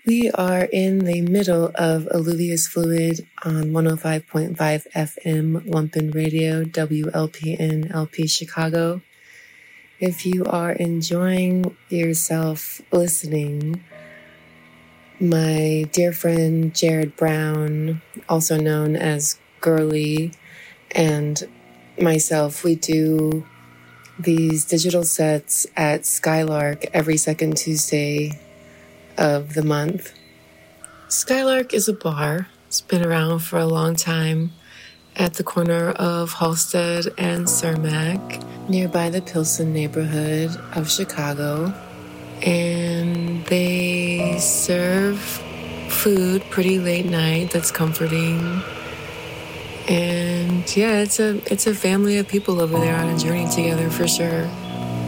We are in the middle of Alluvius Fluid on 105.5 FM Lumpen Radio, WLPN LP Chicago. If you are enjoying yourself listening, my dear friend Jared Brown, also known as Girly, and myself, we do these digital sets at Skylark every second Tuesday of the month. Skylark is a bar. It's been around for a long time at the corner of Halsted and Cermak, nearby the Pilsen neighborhood of Chicago. And they serve food pretty late night that's comforting. And yeah, it's a family of people over there on a journey together for sure.